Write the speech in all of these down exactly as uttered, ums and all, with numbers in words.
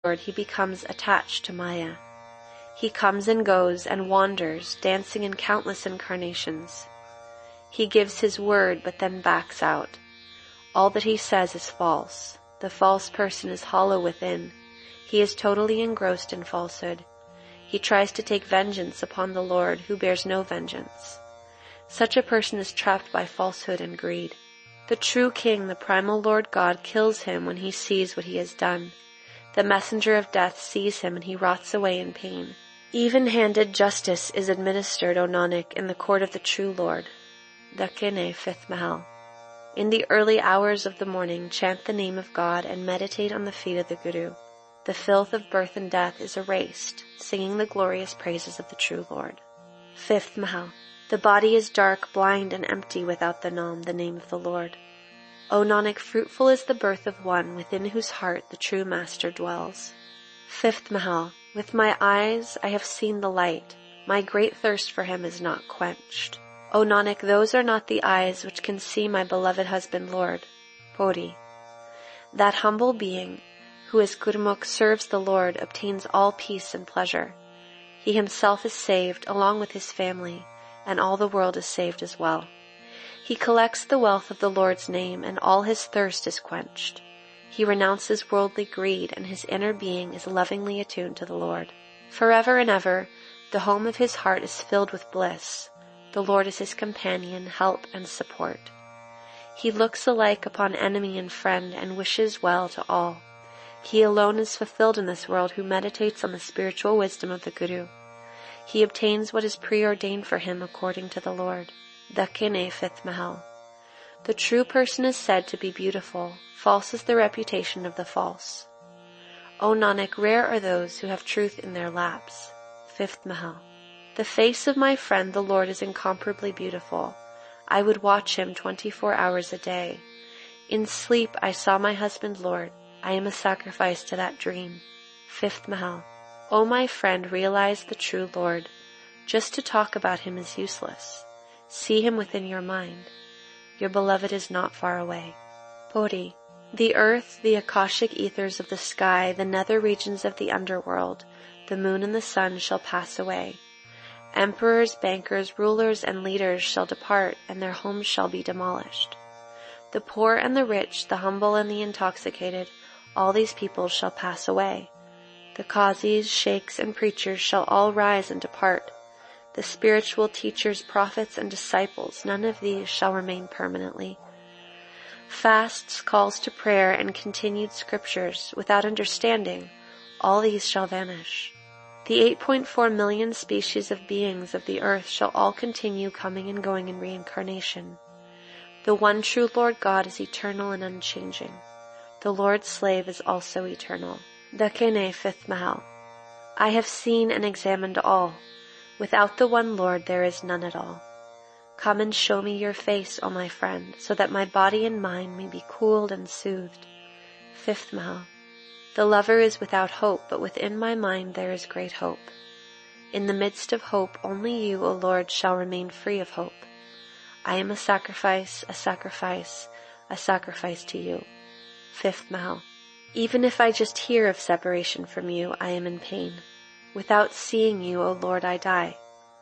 Lord, he becomes attached to Maya. He comes and goes and wanders, dancing in countless incarnations. He gives his word, but then backs out. All that he says is false. The false person is hollow within. He is totally engrossed in falsehood. He tries to take vengeance upon the Lord, who bears no vengeance. Such a person is trapped by falsehood and greed. The true king, the primal Lord God, kills him when he sees what he has done. The messenger of death sees him and he rots away in pain. Even-handed justice is administered, O Nanak, in the court of the true Lord. Dakshina, fifth Mahal. In the early hours of the morning, chant the name of God and meditate on the feet of the Guru. The filth of birth and death is erased, singing the glorious praises of the true Lord. Fifth Mahal. The body is dark, blind, and empty without the Nam, the name of the Lord. O Nanak, fruitful is the birth of one within whose heart the true Master dwells. Fifth Mahal. With my eyes I have seen the light. My great thirst for him is not quenched. O Nanak, those are not the eyes which can see my beloved husband Lord. Pori. That humble being, who as Gurmukh serves the Lord, obtains all peace and pleasure. He himself is saved along with his family, and all the world is saved as well. He collects the wealth of the Lord's name, and all his thirst is quenched. He renounces worldly greed, and his inner being is lovingly attuned to the Lord. Forever and ever, the home of his heart is filled with bliss. The Lord is his companion, help, and support. He looks alike upon enemy and friend, and wishes well to all. He alone is fulfilled in this world who meditates on the spiritual wisdom of the Guru. He obtains what is preordained for him according to the Lord. Dakshina, fifth Mahal. The true person is said to be beautiful. False is the reputation of the false. O Nanak, rare are those who have truth in their laps. Fifth Mahal. The face of my friend the Lord is incomparably beautiful. I would watch him twenty-four hours a day. In sleep I saw my husband Lord. I am a sacrifice to that dream. Fifth Mahal. O my friend, realize the true Lord. Just to talk about him is useless. See him within your mind. Your beloved is not far away. Pori. The earth, the Akashic ethers of the sky, the nether regions of the underworld, the moon and the sun shall pass away. Emperors, bankers, rulers, and leaders shall depart, and their homes shall be demolished. The poor and the rich, the humble and the intoxicated, all these people shall pass away. The qazis, sheikhs, and preachers shall all rise and depart. The spiritual teachers, prophets, and disciples, none of these shall remain permanently. Fasts, calls to prayer, and continued scriptures, without understanding, all these shall vanish. The eight point four million species of beings of the earth shall all continue coming and going in reincarnation. The one true Lord God is eternal and unchanging. The Lord's slave is also eternal. Dakshina, fifth Mahal. I have seen and examined all. Without the one Lord there is none at all. Come and show me your face, O my friend, so that my body and mind may be cooled and soothed. Fifth Mahal. The lover is without hope, but within my mind there is great hope. In the midst of hope, only you, O Lord, shall remain free of hope. I am a sacrifice, a sacrifice, a sacrifice to you. Fifth Mahal. Even if I just hear of separation from you, I am in pain. Without seeing you, O Lord, I die.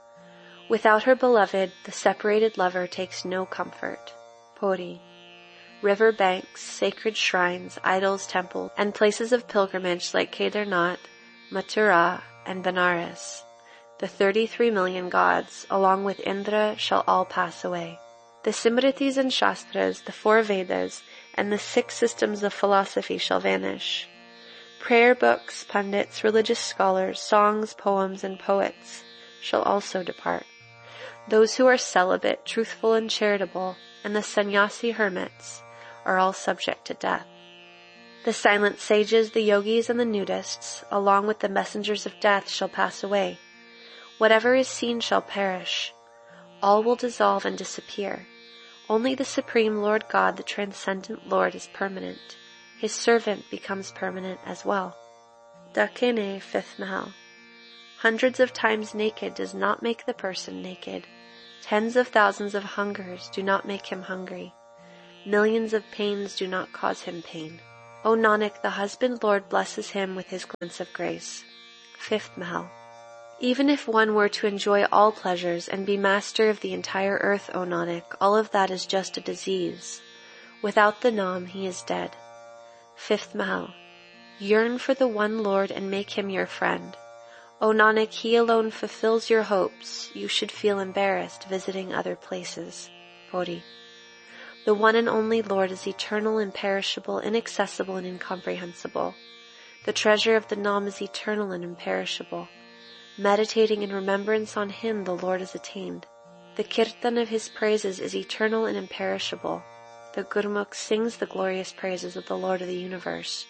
Without her beloved, the separated lover takes no comfort. Pori. River banks, sacred shrines, idols, temples, and places of pilgrimage like Kedarnath, Mathura, and Benares, the thirty-three million gods, along with Indra, shall all pass away. The Simritis and Shastras, the four Vedas, and the six systems of philosophy shall vanish. Prayer books, pundits, religious scholars, songs, poems, and poets shall also depart. Those who are celibate, truthful, and charitable, and the sannyasi hermits, are all subject to death. The silent sages, the yogis, and the nudists, along with the messengers of death, shall pass away. Whatever is seen shall perish. All will dissolve and disappear. Only the Supreme Lord God, the Transcendent Lord, is permanent. His servant becomes permanent as well. Dakshina, fifth Mahal. Hundreds of times naked does not make the person naked. Tens of thousands of hungers do not make him hungry. Millions of pains do not cause him pain. O Nanak, the husband Lord blesses him with his glance of grace. Fifth Mahal. Even if one were to enjoy all pleasures and be master of the entire earth, O Nanak, all of that is just a disease. Without the Nam, he is dead. Fifth Mahal. Yearn for the one Lord and make him your friend. O Nanak, he alone fulfills your hopes. You should feel embarrassed visiting other places. Bodhi. The one and only Lord is eternal, imperishable, inaccessible, and incomprehensible. The treasure of the Nam is eternal and imperishable. Meditating in remembrance on him, the Lord is attained. The kirtan of his praises is eternal and imperishable. The Gurmukh sings the glorious praises of the Lord of the universe.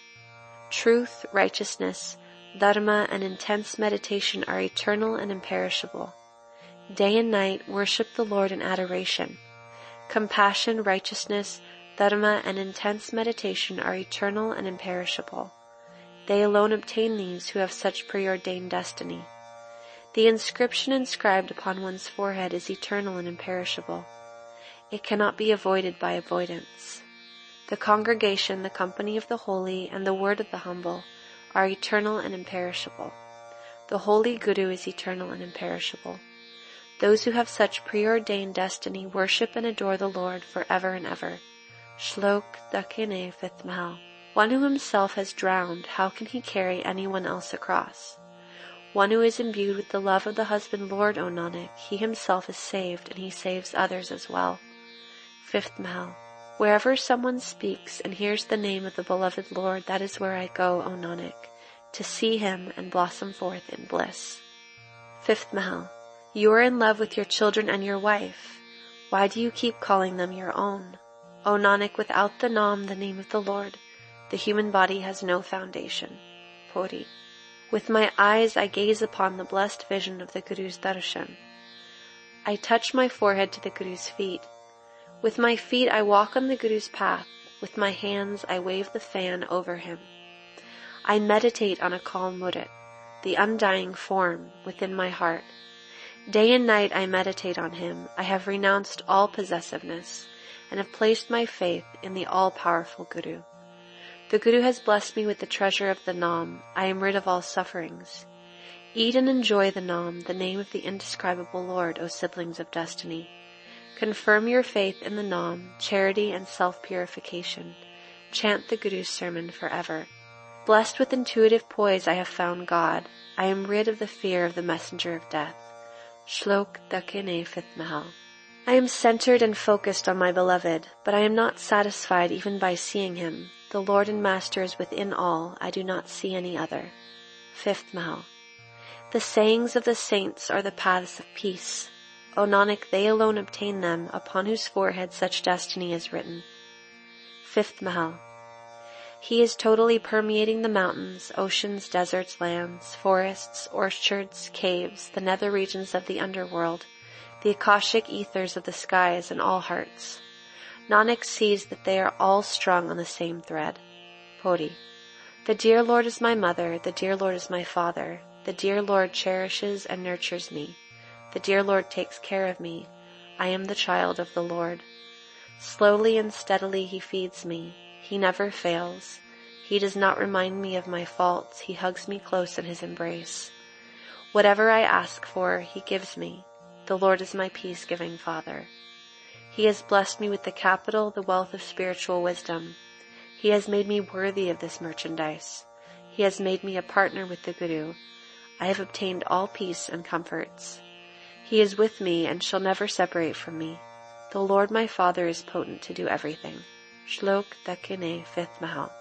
Truth, righteousness, dharma, and intense meditation are eternal and imperishable. Day and night worship the Lord in adoration. Compassion, righteousness, dharma, and intense meditation are eternal and imperishable. They alone obtain these who have such preordained destiny. The inscription inscribed upon one's forehead is eternal and imperishable. It cannot be avoided by avoidance. The congregation, the company of the holy, and the word of the humble are eternal and imperishable. The holy Guru is eternal and imperishable. Those who have such preordained destiny worship and adore the Lord forever and ever. Shlok Dakine, Fifth Mahal. One who himself has drowned, how can he carry anyone else across? One who is imbued with the love of the husband Lord, O Nanak, he himself is saved, and he saves others as well. Fifth Mahal. Wherever someone speaks and hears the name of the beloved Lord, that is where I go, O Nanak, to see him and blossom forth in bliss. Fifth Mahal. You are in love with your children and your wife. Why do you keep calling them your own? O Nanak, without the Nam, the name of the Lord, the human body has no foundation. Puri. With my eyes I gaze upon the blessed vision of the Guru's darshan. I touch my forehead to the Guru's feet. With my feet I walk on the Guru's path. With my hands I wave the fan over him. I meditate on Akal Murit, the undying form, within my heart. Day and night I meditate on him. I have renounced all possessiveness and have placed my faith in the all-powerful Guru. The Guru has blessed me with the treasure of the Nam. I am rid of all sufferings. Eat and enjoy the Nam, the name of the indescribable Lord, O siblings of destiny. Confirm your faith in the Nam, charity and self-purification. Chant the Guru's sermon forever. Blessed with intuitive poise, I have found God. I am rid of the fear of the messenger of death. Shlok Dakine, Fifth Mahal. I am centered and focused on my beloved, but I am not satisfied even by seeing him. The Lord and Master is within all. I do not see any other. Fifth Mahal. The sayings of the saints are the paths of peace. O Nanak, they alone obtain them, upon whose forehead such destiny is written. Fifth Mahal. He is totally permeating the mountains, oceans, deserts, lands, forests, orchards, caves, the nether regions of the underworld, the Akashic ethers of the skies, and all hearts. Nanak sees that they are all strung on the same thread. Puri. The dear Lord is my mother, the dear Lord is my father, the dear Lord cherishes and nurtures me, the dear Lord takes care of me, I am the child of the Lord. Slowly and steadily he feeds me, he never fails, he does not remind me of my faults, he hugs me close in his embrace. Whatever I ask for, he gives me, the Lord is my peace-giving Father. He has blessed me with the capital, the wealth of spiritual wisdom. He has made me worthy of this merchandise. He has made me a partner with the Guru. I have obtained all peace and comforts. He is with me and shall never separate from me. The Lord my Father is potent to do everything. Shlok Dakine, Fifth Mahal.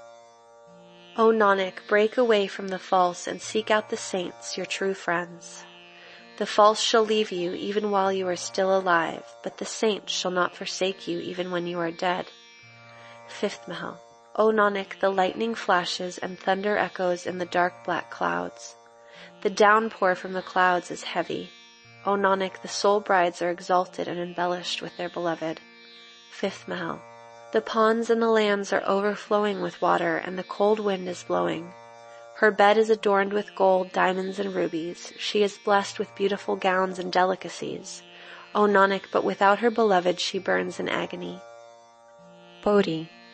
O Nanak, break away from the false and seek out the saints, your true friends. The false shall leave you even while you are still alive, but the saints shall not forsake you even when you are dead. Fifth Mahal. O Nanak, the lightning flashes and thunder echoes in the dark black clouds. The downpour from the clouds is heavy. O Nanak, the soul brides are exalted and embellished with their beloved. Fifth Mahal. The ponds and the lands are overflowing with water, and the cold wind is blowing. Her bed is adorned with gold, diamonds, and rubies. She is blessed with beautiful gowns and delicacies. O Nanak, but without her beloved she burns in agony. Bodhi.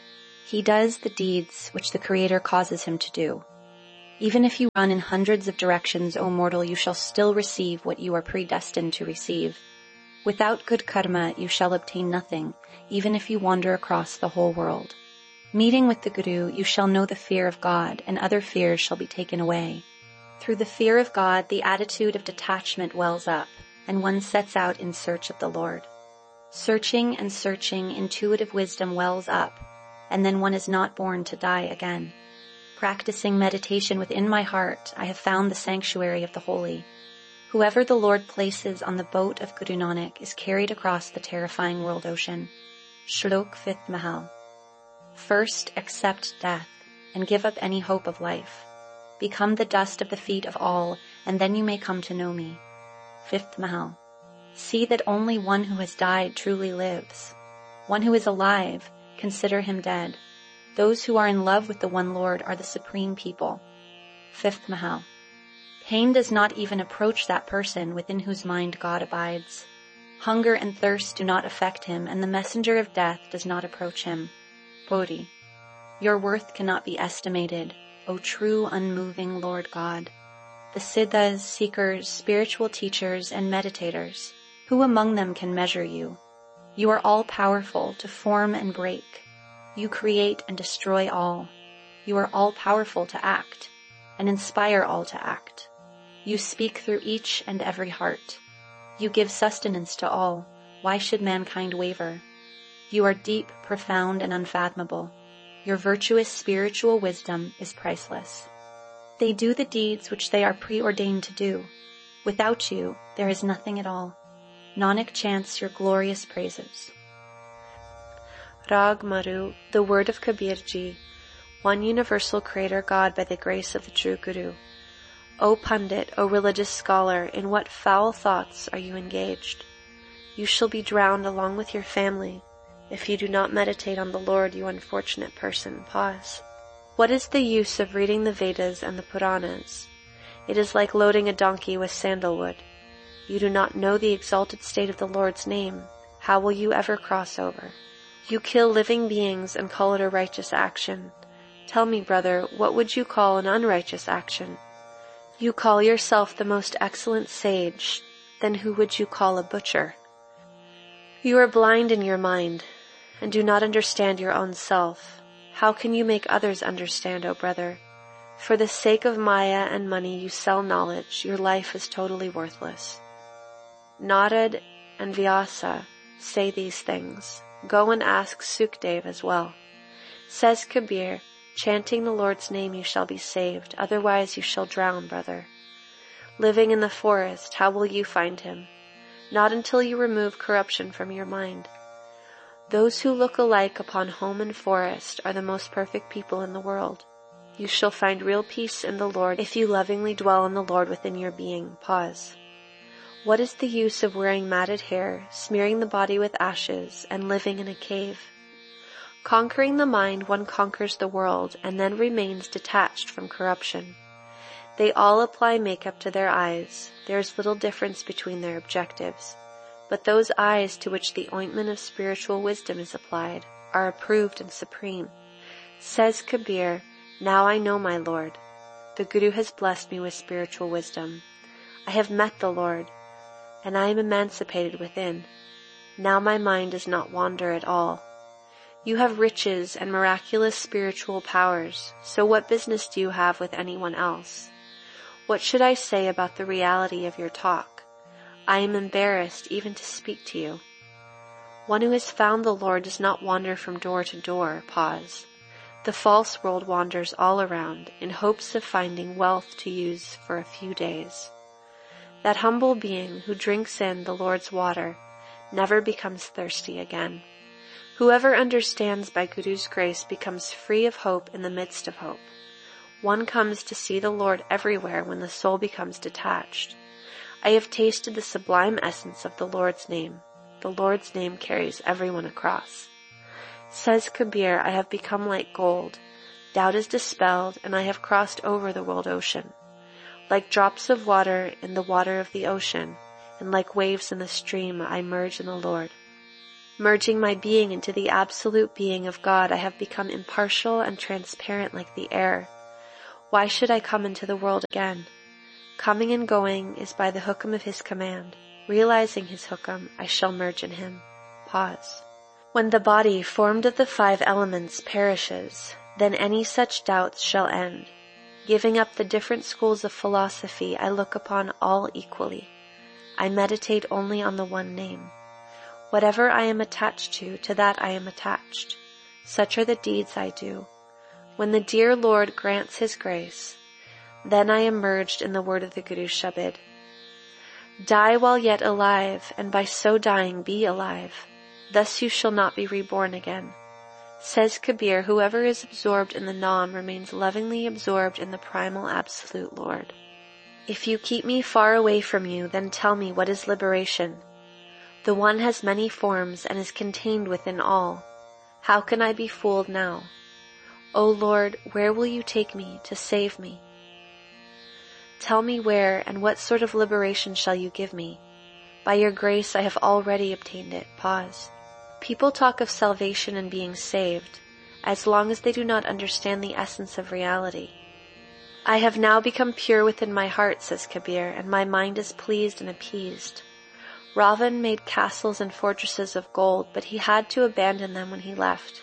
He does the deeds which the Creator causes him to do. Even if you run in hundreds of directions, O mortal, you shall still receive what you are predestined to receive. Without good karma, you shall obtain nothing, even if you wander across the whole world. Meeting with the Guru, you shall know the fear of God, and other fears shall be taken away. Through the fear of God, the attitude of detachment wells up, and one sets out in search of the Lord. Searching and searching, intuitive wisdom wells up, and then one is not born to die again. Practicing meditation within my heart, I have found the sanctuary of the holy. Whoever the Lord places on the boat of Guru Nanak is carried across the terrifying world ocean. Shlok fifth Mahal. First, accept death, and give up any hope of life. Become the dust of the feet of all, and then you may come to know me. Fifth Mahal. See that only one who has died truly lives. One who is alive, consider him dead. Those who are in love with the one Lord are the supreme people. Fifth Mahal. Pain does not even approach that person within whose mind God abides. Hunger and thirst do not affect him, and the messenger of death does not approach him. Bodhi. Your worth cannot be estimated, O true unmoving Lord God. The siddhas, seekers, spiritual teachers, and meditators, who among them can measure you? You are all powerful to form and break. You create and destroy all. You are all powerful to act, and inspire all to act. You speak through each and every heart. You give sustenance to all. Why should mankind waver? You are deep, profound, and unfathomable. Your virtuous spiritual wisdom is priceless. They do the deeds which they are preordained to do. Without you, there is nothing at all. Nanak chants your glorious praises. Rag Maru, the word of Kabirji, one universal creator God by the grace of the true Guru. O Pundit, O religious scholar, in what foul thoughts are you engaged? You shall be drowned along with your family, if you do not meditate on the Lord, you unfortunate person. Pause. What is the use of reading the Vedas and the Puranas? It is like loading a donkey with sandalwood. You do not know the exalted state of the Lord's name. How will you ever cross over? You kill living beings and call it a righteous action. Tell me, brother, what would you call an unrighteous action? You call yourself the most excellent sage, then who would you call a butcher? You are blind in your mind, and do not understand your own self. How can you make others understand, O brother? For the sake of Maya and money you sell knowledge, your life is totally worthless. Narad and Vyasa say these things. Go and ask Sukdev as well. Says Kabir, chanting the Lord's name you shall be saved, otherwise you shall drown, brother. Living in the forest, how will you find him? Not until you remove corruption from your mind. Those who look alike upon home and forest are the most perfect people in the world. You shall find real peace in the Lord if you lovingly dwell in the Lord within your being. Pause. What is the use of wearing matted hair, smearing the body with ashes, and living in a cave? Conquering the mind, one conquers the world, and then remains detached from corruption. They all apply makeup to their eyes. There is little difference between their objectives. But those eyes to which the ointment of spiritual wisdom is applied are approved and supreme. Says Kabir, now I know my Lord. The Guru has blessed me with spiritual wisdom. I have met the Lord, and I am emancipated within. Now my mind does not wander at all. You have riches and miraculous spiritual powers, so what business do you have with anyone else? What should I say about the reality of your talk? I am embarrassed even to speak to you. One who has found the Lord does not wander from door to door. Pause. The false world wanders all around in hopes of finding wealth to use for a few days. That humble being who drinks in the Lord's water never becomes thirsty again. Whoever understands by Guru's grace becomes free of hope in the midst of hope. One comes to see the Lord everywhere when the soul becomes detached. I have tasted the sublime essence of the Lord's name. The Lord's name carries everyone across. Says Kabir, I have become like gold. Doubt is dispelled, and I have crossed over the world ocean. Like drops of water in the water of the ocean, and like waves in the stream, I merge in the Lord. Merging my being into the absolute being of God, I have become impartial and transparent like the air. Why should I come into the world again? Coming and going is by the hukum of his command. Realizing his hukum, I shall merge in him. Pause. When the body formed of the five elements perishes, then any such doubts shall end. Giving up the different schools of philosophy, I look upon all equally. I meditate only on the one name. Whatever I am attached to, to that I am attached. Such are the deeds I do. When the dear Lord grants his grace, then I am merged in the word of the Guru Shabad. Die while yet alive, and by so dying be alive. Thus you shall not be reborn again. Says Kabir, whoever is absorbed in the Nam remains lovingly absorbed in the primal absolute Lord. If you keep me far away from you, then tell me what is liberation. The one has many forms and is contained within all. How can I be fooled now? O Lord, where will you take me to save me? Tell me where and what sort of liberation shall you give me? By your grace I have already obtained it. Pause. People talk of salvation and being saved, as long as they do not understand the essence of reality. I have now become pure within my heart, says Kabir, and my mind is pleased and appeased. Ravan made castles and fortresses of gold, but he had to abandon them when he left.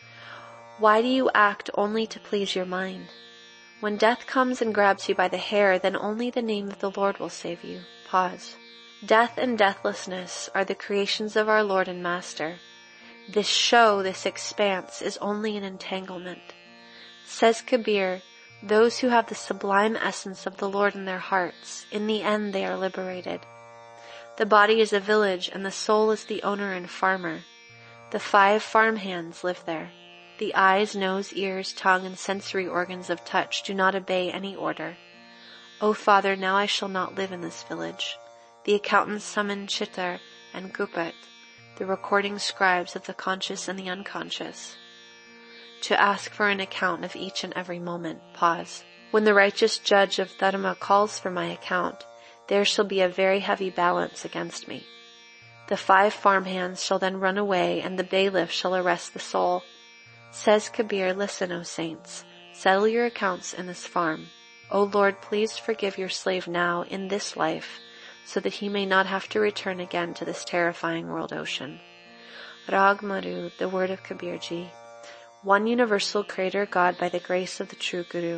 Why do you act only to please your mind? When death comes and grabs you by the hair, then only the name of the Lord will save you. Pause. Death and deathlessness are the creations of our Lord and Master. This show, this expanse, is only an entanglement. Says Kabir, those who have the sublime essence of the Lord in their hearts, in the end they are liberated. The body is a village, and the soul is the owner and farmer. The five farm hands live there. The eyes, nose, ears, tongue, and sensory organs of touch do not obey any order. O Father, now I shall not live in this village. The accountants summon Chittar and Gupat, the recording scribes of the conscious and the unconscious, to ask for an account of each and every moment. Pause. When the righteous judge of Dharma calls for my account, there shall be a very heavy balance against me. The five farmhands shall then run away, and the bailiff shall arrest the soul. Says Kabir, listen, O saints, settle your accounts in this farm. O Lord, please forgive your slave now in this life, so that he may not have to return again to this terrifying world ocean. Rag Maru, the word of Kabirji. One universal Creator God by the grace of the true Guru.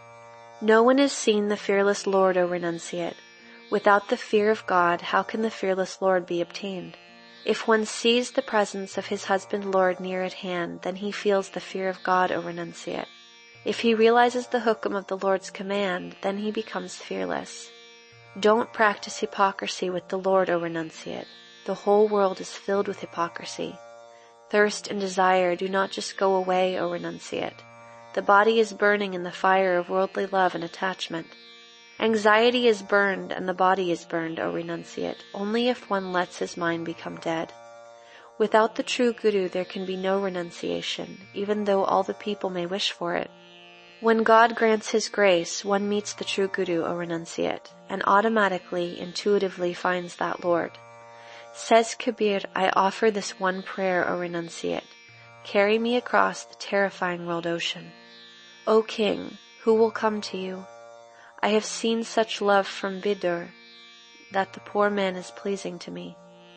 No one has seen the fearless Lord, O renunciate. Without the fear of God, how can the fearless Lord be obtained? If one sees the presence of his husband Lord near at hand, then he feels the fear of God, O renunciate. If he realizes the hukum of the Lord's command, then he becomes fearless. Don't practice hypocrisy with the Lord, O renunciate. The whole world is filled with hypocrisy. Thirst and desire do not just go away, O renunciate. The body is burning in the fire of worldly love and attachment. Anxiety is burned and the body is burned, O renunciate, only if one lets his mind become dead. Without the true Guru there can be no renunciation, even though all the people may wish for it. When God grants his grace, one meets the true Guru, O renunciate, and automatically, intuitively finds that Lord. Says Kabir, I offer this one prayer, O renunciate. Carry me across the terrifying world ocean. O King, who will come to you? I have seen such love from Vidur, that the poor man is pleasing to me.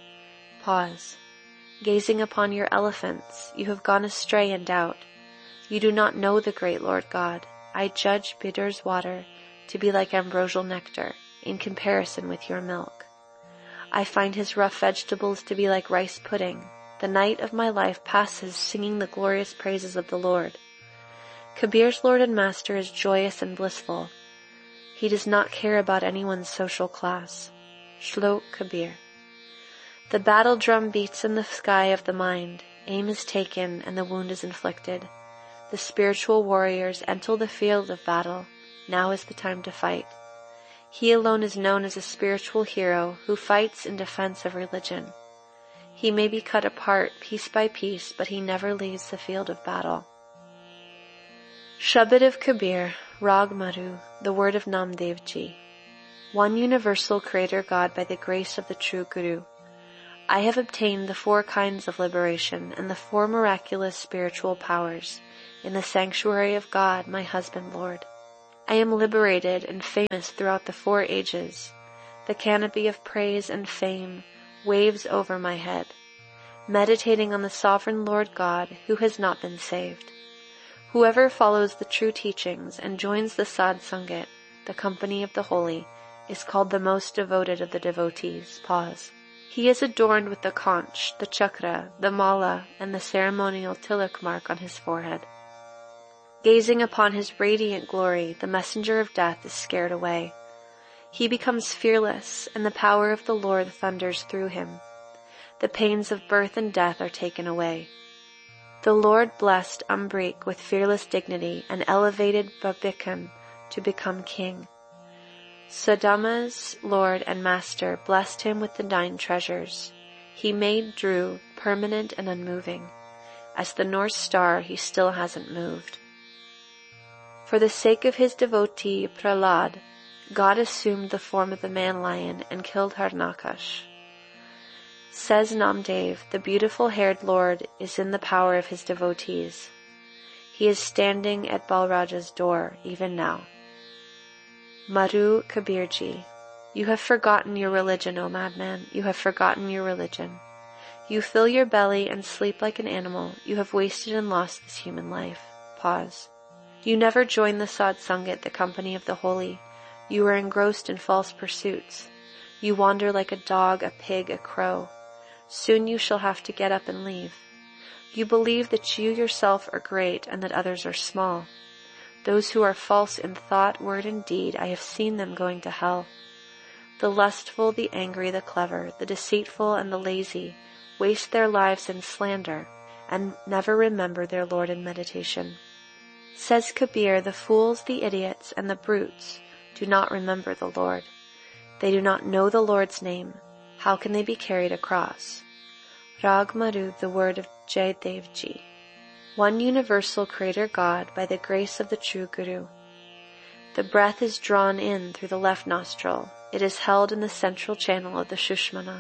Pause. Gazing upon your elephants, you have gone astray in doubt. You do not know the great Lord God. I judge Bidur's water to be like ambrosial nectar, in comparison with your milk. I find his rough vegetables to be like rice pudding. The night of my life passes singing the glorious praises of the Lord. Kabir's Lord and Master is joyous and blissful. He does not care about anyone's social class. Shlok Kabir. The battle drum beats in the sky of the mind. Aim is taken and the wound is inflicted. The spiritual warriors enter the field of battle. Now is the time to fight. He alone is known as a spiritual hero who fights in defense of religion. He may be cut apart piece by piece, but he never leaves the field of battle. Shabad of Kabir, Rag Maru, the word of Namdev Ji. One universal Creator God by the grace of the true Guru. I have obtained the four kinds of liberation and the four miraculous spiritual powers in the sanctuary of God, my husband Lord. I am liberated and famous throughout the four ages. The canopy of praise and fame waves over my head, meditating on the sovereign Lord God who has not been saved. Whoever follows the true teachings and joins the Sadh Sangat, the company of the holy, is called the most devoted of the devotees. Pause. He is adorned with the conch, the chakra, the mala, and the ceremonial tilak mark on his forehead. Gazing upon his radiant glory, the messenger of death is scared away. He becomes fearless, and the power of the Lord thunders through him. The pains of birth and death are taken away. The Lord blessed Ambrik with fearless dignity and elevated Babikhan to become king. Sudama's Lord and Master blessed him with the nine treasures. He made Dhru permanent and unmoving. As the North Star, he still hasn't moved. For the sake of his devotee Prahlad, God assumed the form of the man-lion and killed Harnakash. Says Namdev, the beautiful-haired Lord is in the power of his devotees. He is standing at Balraja's door, even now. Maru Kabirji, you have forgotten your religion, O madman, you have forgotten your religion. You fill your belly and sleep like an animal, you have wasted and lost this human life. Pause. You never join the Sadh Sangat, the company of the holy. You are engrossed in false pursuits. You wander like a dog, a pig, a crow. Soon you shall have to get up and leave. You believe that you yourself are great and that others are small. Those who are false in thought, word, and deed, I have seen them going to hell. The lustful, the angry, the clever, the deceitful, and the lazy waste their lives in slander and never remember their Lord in meditation. Says Kabir, the fools, the idiots, and the brutes do not remember the Lord. They do not know the Lord's name. How can they be carried across? Rag Maru, the word of Jayadev Ji. One universal Creator God by the grace of the true Guru. The breath is drawn in through the left nostril. It is held in the central channel of the Shushmana,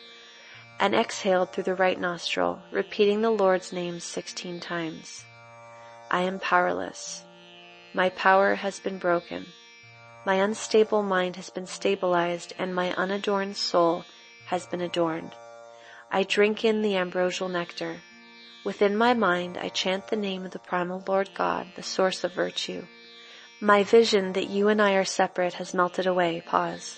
and exhaled through the right nostril, repeating the Lord's name sixteen times. I am powerless. My power has been broken. My unstable mind has been stabilized, and my unadorned soul has been adorned. I drink in the ambrosial nectar. Within my mind I chant the name of the primal Lord God, the source of virtue. My vision that you and I are separate has melted away. Pause.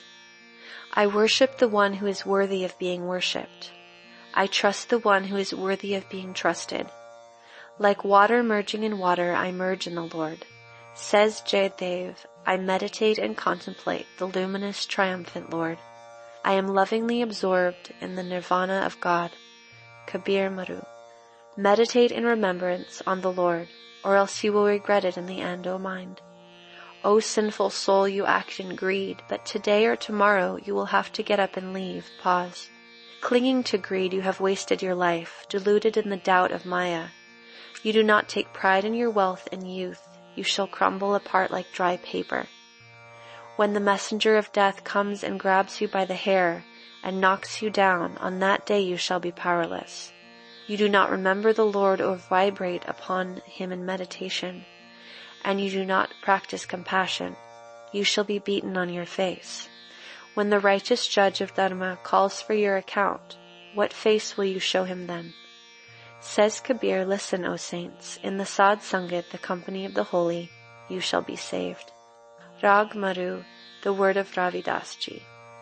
I worship the one who is worthy of being worshipped. I trust the one who is worthy of being trusted. Like water merging in water, I merge in the Lord. Says Jayadev, I meditate and contemplate the luminous, triumphant Lord. I am lovingly absorbed in the nirvana of God. Kabir Maru. Meditate in remembrance on the Lord, or else you will regret it in the end, O mind. O sinful soul, you act in greed, but today or tomorrow you will have to get up and leave. Pause. Clinging to greed, you have wasted your life, deluded in the doubt of Maya. You do not take pride in your wealth and youth. You shall crumble apart like dry paper. When the messenger of death comes and grabs you by the hair and knocks you down, on that day you shall be powerless. You do not remember the Lord or vibrate upon him in meditation, and you do not practice compassion. You shall be beaten on your face. When the righteous judge of Dharma calls for your account, what face will you show him then? Says Kabir, listen, O saints, in the Sadh Sangat, the company of the holy, you shall be saved. Rag Maru, the word of Ravidas Ji.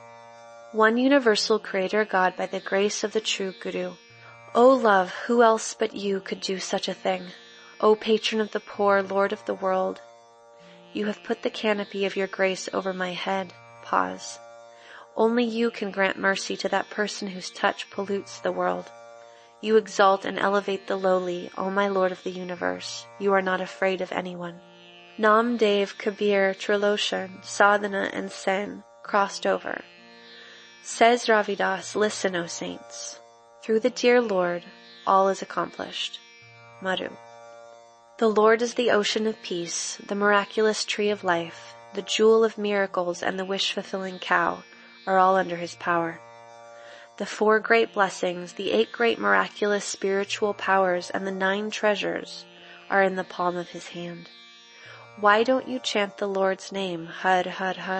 One universal Creator God by the grace of the true Guru. O love, who else but you could do such a thing? O patron of the poor, Lord of the world, you have put the canopy of your grace over my head. Pause. Only you can grant mercy to that person whose touch pollutes the world. You exalt and elevate the lowly, O my Lord of the universe. You are not afraid of anyone. Namdev, Kabir, Trilochan, Sadhana, and Sen crossed over. Says Ravidas, listen, O saints. Through the dear Lord, all is accomplished. Maru. The Lord is the ocean of peace, the miraculous tree of life, the jewel of miracles, and the wish-fulfilling cow are all under his power. The four great blessings, the eight great miraculous spiritual powers, and the nine treasures are in the palm of his hand. Why don't you chant the Lord's name, Har Har Har?